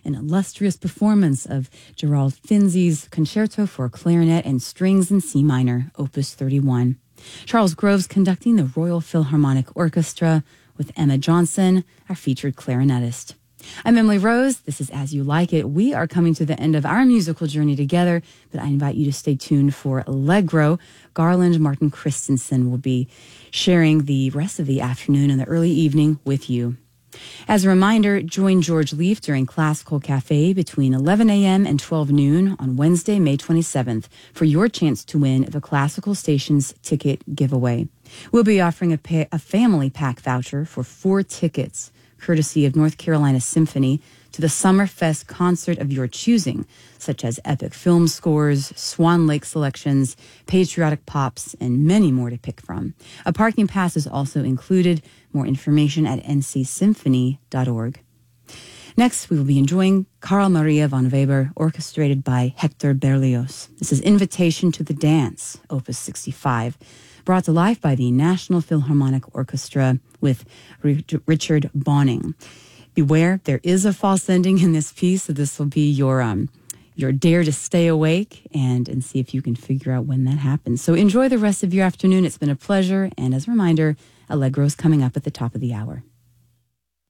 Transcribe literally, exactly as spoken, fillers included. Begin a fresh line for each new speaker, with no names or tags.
an illustrious performance of Gerald Finzi's Concerto for Clarinet and Strings in C minor, Opus thirty-one. Charles Groves conducting the Royal Philharmonic Orchestra with Emma Johnson, our featured clarinetist. I'm Emily Rose. This is As You Like It. We are coming to the end of our musical journey together, but I invite you to stay tuned for Allegro. Garland Martin Christensen will be sharing the rest of the afternoon and the early evening with you. As a reminder, join George Leaf during Classical Cafe between eleven a.m. and twelve noon on Wednesday, May twenty-seventh for your chance to win the Classical Stations ticket giveaway. We'll be offering a, pay, a family pack voucher for four tickets, courtesy of North Carolina Symphony, to the Summerfest concert of your choosing, such as epic film scores, Swan Lake selections, patriotic pops, and many more to pick from. A parking pass is also included. More information at n c symphony dot org. Next, we will be enjoying Carl Maria von Weber, orchestrated by Hector Berlioz. This is Invitation to the Dance, Opus sixty-five, brought to life by the National Philharmonic Orchestra with Richard Bonning. Beware, there is a false ending in this piece, so this will be your um, your dare to stay awake and, and see if you can figure out when that happens. So enjoy the rest of your afternoon. It's been a pleasure, and as a reminder, Allegro's coming up at the top of the hour.